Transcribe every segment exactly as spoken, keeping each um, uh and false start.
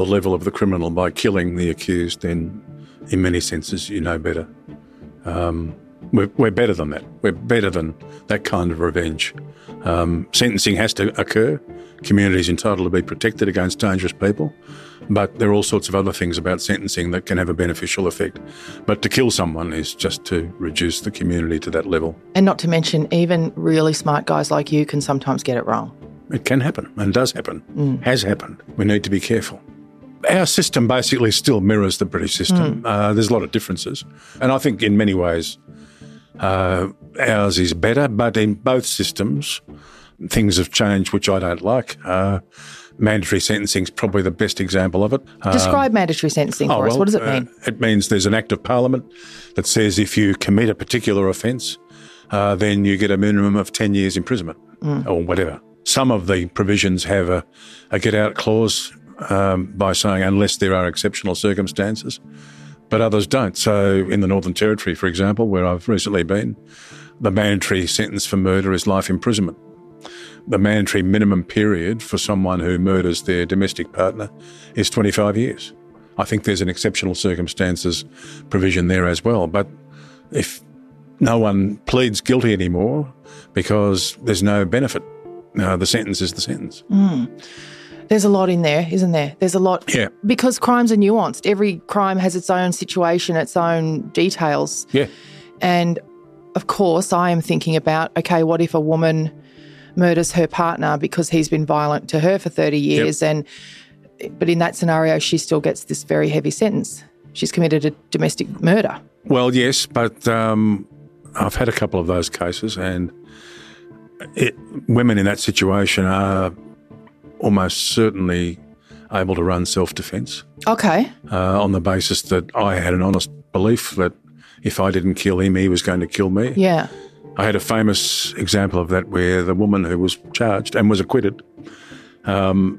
the level of the criminal by killing the accused, then in many senses you know better. Um, we're, we're better than that. We're better than that kind of revenge. Um, sentencing has to occur. Communities entitled to be protected against dangerous people. But there are all sorts of other things about sentencing that can have a beneficial effect. But to kill someone is just to reduce the community to that level. And not to mention, even really smart guys like you can sometimes get it wrong. It can happen and does happen, Mm. has happened. We need to be careful. Our system basically still mirrors the British system. Mm. Uh, there's a lot of differences. And I think in many ways uh, ours is better, but in both systems things have changed which I don't like. Uh, mandatory sentencing is probably the best example of it. Describe um, mandatory sentencing oh, for us. well, What does it mean? Uh, it means there's an Act of Parliament that says if you commit a particular offence, uh, then you get a minimum of ten years imprisonment Mm. or whatever. Some of the provisions have a, a get-out clause um, by saying unless there are exceptional circumstances, but others don't. So in the Northern Territory, for example, where I've recently been, the mandatory sentence for murder is life imprisonment. The mandatory minimum period for someone who murders their domestic partner is twenty-five years. I think there's an exceptional circumstances provision there as well. But if no one pleads guilty anymore because there's no benefit, uh, the sentence is the sentence. Mm. There's a lot in there, isn't there? There's a lot. Yeah. Because crimes are nuanced. Every crime has its own situation, its own details. Yeah. And, of course, I am thinking about, okay, what if a woman murders her partner because he's been violent to her for thirty years, Yep. and but in that scenario she still gets this very heavy sentence. She's committed a domestic murder. Well, yes, but um, I've had a couple of those cases, and it, women in that situation are almost certainly able to run self-defence Okay. uh, on the basis that I had an honest belief that if I didn't kill him, he was going to kill me. Yeah. I had a famous example of that where the woman who was charged and was acquitted um,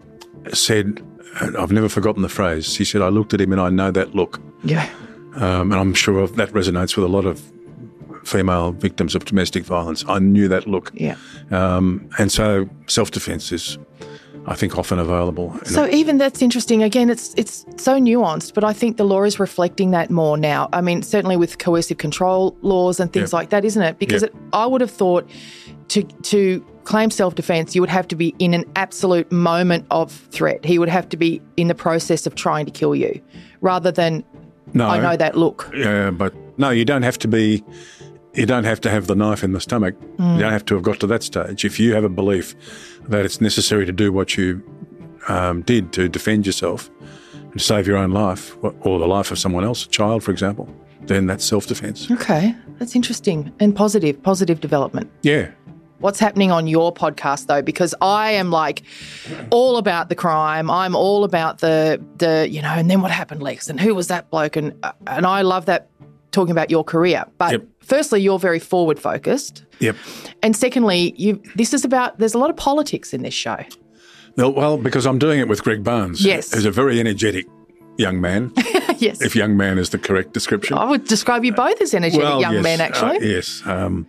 said, I've never forgotten the phrase, she said, I looked at him and I know that look. Yeah. Um, and I'm sure that resonates with a lot of female victims of domestic violence. I knew that look. Yeah. Um, and so self-defence is, I think, often available. So even that's interesting. Again, it's it's so nuanced, but I think the law is reflecting that more now. I mean, certainly with coercive control laws and things Yep. like that, isn't it? Because Yep. it, I would have thought to to claim self-defence, you would have to be in an absolute moment of threat. He would have to be in the process of trying to kill you, rather than no, I know that look. Yeah, but no, you don't have to be. You don't have to have the knife in the stomach. Mm. You don't have to have got to that stage. If you have a belief that it's necessary to do what you um, did to defend yourself and save your own life or the life of someone else, a child, for example, then that's self-defence. Okay, that's interesting and positive, positive development. Yeah. What's happening on your podcast, though? Because I am like all about the crime. I'm all about the, the you know, and then what happened, Lex, and who was that bloke? And, uh, and I love that, talking about your career. But Yep. firstly, you're very forward-focused. Yep. And secondly, you this is about, there's a lot of politics in this show. Well, well, because I'm doing it with Greg Barnes. Yes. Who's a very energetic young man, Yes. if young man is the correct description. I would describe you both as energetic Well, young yes, men, actually. uh, yes. Um,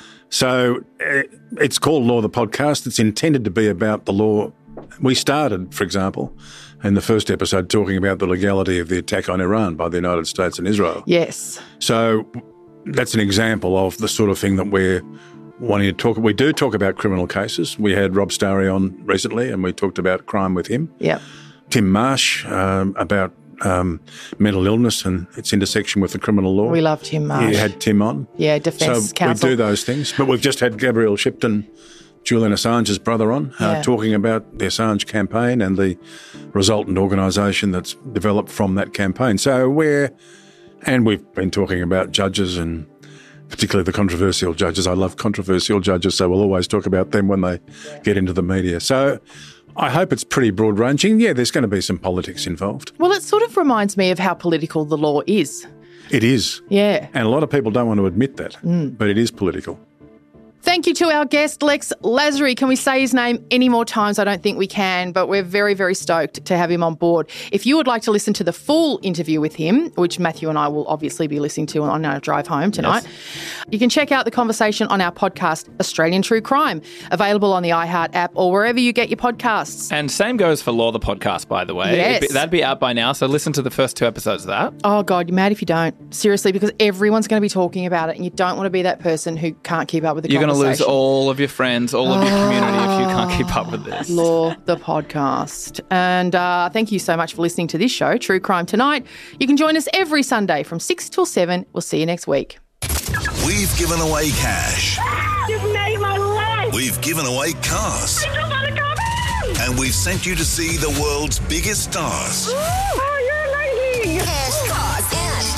so uh, it's called Law the Podcast. It's intended to be about the law. We started, for example, in the first episode talking about the legality of the attack on Iran by the United States and Israel. Yes. So that's an example of the sort of thing that we're wanting to talk. We do talk about criminal cases. We had Rob Starry on recently and we talked about crime with him. Yeah. Tim Marsh um, about um, mental illness and its intersection with the criminal law. We love Tim Marsh. You had Tim on. Yeah, Defence so Counsel. we do those things. But we've just had Gabrielle Shipton, Julian Assange's brother, on uh, Yeah. talking about the Assange campaign and the resultant organisation that's developed from that campaign. So we're, and we've been talking about judges and particularly the controversial judges. I love controversial judges, so we'll always talk about them when they get into the media. So I hope it's pretty broad-ranging. Yeah, there's going to be some politics involved. Well, it sort of reminds me of how political the law is. It is. Yeah. And a lot of people don't want to admit that, Mm. but it is political. Thank you to our guest, Lex Lasry. Can we say his name any more times? I don't think we can, but we're very, very stoked to have him on board. If you would like to listen to the full interview with him, which Matthew and I will obviously be listening to on our drive home tonight, yes. you can check out the conversation on our podcast, Australian True Crime, available on the iHeart app or wherever you get your podcasts. And same goes for Law the Podcast, by the way. Yes. Be, that'd be out by now, so listen to the first two episodes of that. Oh, God, you're mad if you don't. Seriously, because everyone's going to be talking about it and you don't want to be that person who can't keep up with the You're conversation. You're going to lose all of your friends, all of your community if you can't keep up with this. Law the Podcast. And uh, thank you so much for listening to this show, True Crime Tonight. You can join us every Sunday from six till seven. We'll see you next week. We've given away cash. You've made my life. We've given away cars. I just want to come in. And we've sent you to see the world's biggest stars. Ooh, oh, you're amazing. Cash, cars,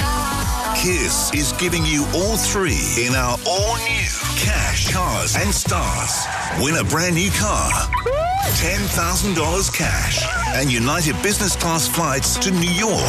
and Kiss is giving you all three in our all-new Cash, Cars and Stars. Win a brand new car, ten thousand dollars cash, and United Business Class flights to New York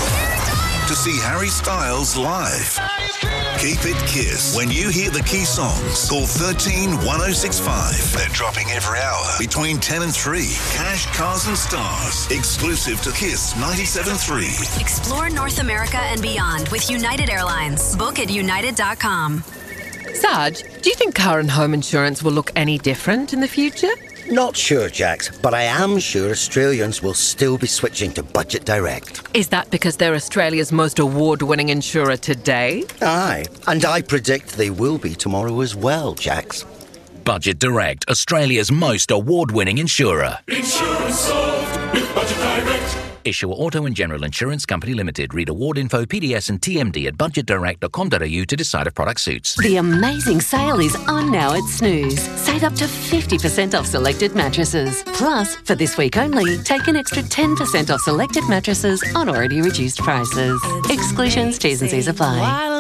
to see Harry Styles live. Keep it Kiss. When you hear the key songs, call thirteen one oh six five. They're dropping every hour between ten and three. Cash, Cars and Stars. Exclusive to Kiss ninety-seven point three. Explore North America and beyond with United Airlines. Book at united dot com. Sarge, do you think car and home insurance will look any different in the future? Not sure, Jax, but I am sure Australians will still be switching to Budget Direct. Is that because they're Australia's most award-winning insurer today? Aye, and I predict they will be tomorrow as well, Jax. Budget Direct, Australia's most award-winning insurer. Insurance solved with Budget Direct. Issuer Auto and General Insurance Company Limited. Read award info, P D S and T M D at budget direct dot com dot a u to decide if product suits. The amazing sale is on now at Snooze. Save up to fifty percent off selected mattresses. Plus, for this week only, take an extra ten percent off selected mattresses on already reduced prices. Exclusions, T's and C's apply.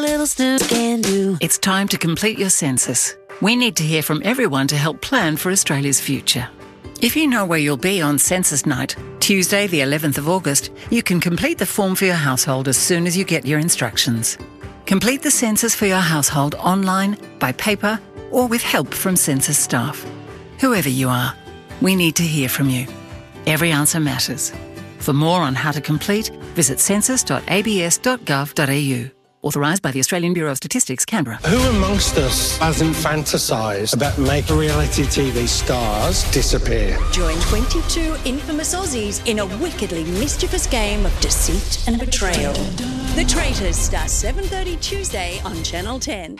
It's time to complete your census. We need to hear from everyone to help plan for Australia's future. If you know where you'll be on census night, Tuesday the eleventh of August, you can complete the form for your household as soon as you get your instructions. Complete the census for your household online, by paper, or with help from census staff. Whoever you are, we need to hear from you. Every answer matters. For more on how to complete, visit census dot a b s dot gov dot a u. Authorised by the Australian Bureau of Statistics, Canberra. Who amongst us hasn't fantasised about making reality T V stars disappear? Join twenty-two infamous Aussies in a wickedly mischievous game of deceit and betrayal. The Traitors starts seven thirty Tuesday on Channel ten.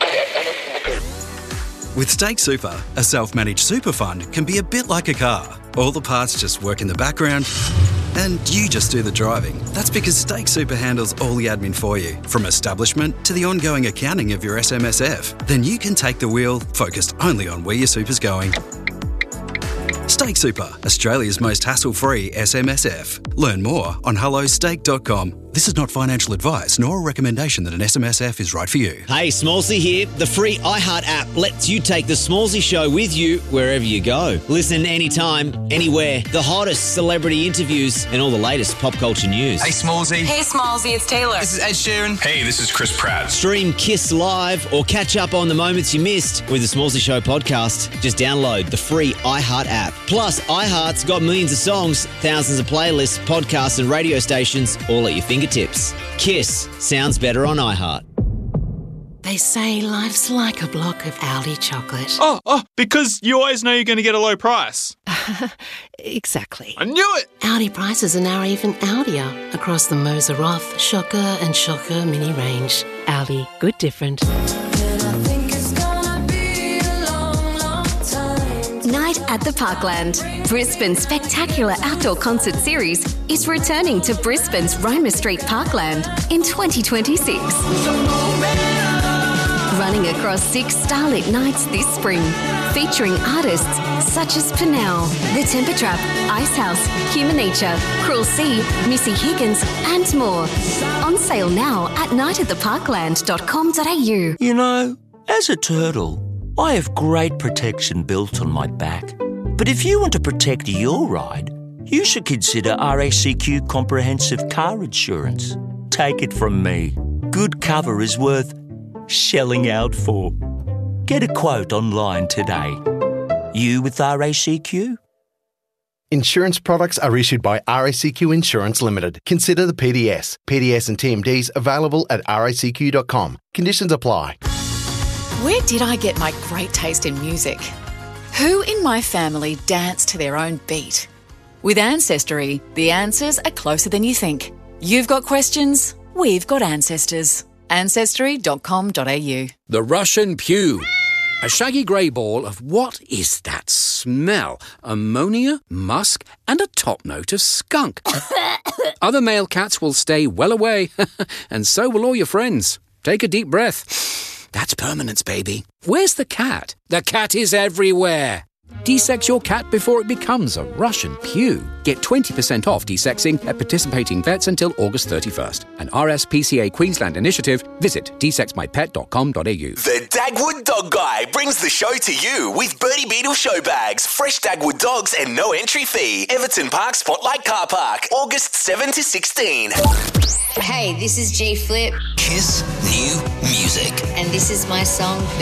With Stake Super, a self-managed super fund can be a bit like a car. All the parts just work in the background and you just do the driving. That's because Stake Super handles all the admin for you, from establishment to the ongoing accounting of your S M S F. Then you can take the wheel, focused only on where your super's going. Stake Super, Australia's most hassle-free S M S F. Learn more on hello stake dot com. This is not financial advice nor a recommendation that an S M S F is right for you. Hey, Smallsy here. The free iHeart app lets you take the Smallsy show with you wherever you go. Listen anytime, anywhere. The hottest celebrity interviews and all the latest pop culture news. Hey, Smallsy. Hey, Smallsy, it's Taylor. This is Ed Sheeran. Hey, this is Chris Pratt. Stream Kiss Live or catch up on the moments you missed with the Smallsy Show podcast. Just download the free iHeart app. Plus, iHeart's got millions of songs, thousands of playlists, podcasts and radio stations all at your fingertips. Kiss sounds better on iHeart. They say life's like a block of Aldi chocolate. Oh, oh, because you always know you're going to get a low price. Exactly. I knew it! Aldi prices are now even Aldier across the Moser Roth, Shocker and Shocker mini range. Aldi, good different. Night at the Parkland. Brisbane's spectacular outdoor concert series is returning to Brisbane's Roma Street Parkland in twenty twenty-six. Running across six starlit nights this spring, featuring artists such as Pinnell, The Temper Trap, Icehouse, Human Nature, Cruel Sea, Missy Higgins and more. On sale now at night at the parkland dot com dot a u. You know, as a turtle, I have great protection built on my back. But if you want to protect your ride, you should consider R A C Q Comprehensive Car Insurance. Take it from me. Good cover is worth shelling out for. Get a quote online today. You with R A C Q? Insurance products are issued by R A C Q Insurance Limited. Consider the P D S. P D S and T M Ds available at R A C Q dot com. Conditions apply. Where did I get my great taste in music? Who in my family danced to their own beat? With Ancestry, the answers are closer than you think. You've got questions, we've got ancestors. ancestry dot com dot a u. The Russian Pew. A shaggy grey ball of what is that smell? Ammonia, musk, and a top note of skunk. Other male cats will stay well away, and so will all your friends. Take a deep breath. That's permanence, baby. Where's the cat? The cat is everywhere. Desex your cat before it becomes a Russian Pew. Get twenty percent off desexing at participating vets until August thirty-first. An R S P C A Queensland initiative. Visit d sex my pet dot com dot a u. The Dagwood Dog Guy brings the show to you with Bertie Beetle show bags, fresh Dagwood dogs and no entry fee. Everton Park Spotlight Car Park, August seventh to sixteen. Hey, this is G Flip. Kiss New Music. And this is my song,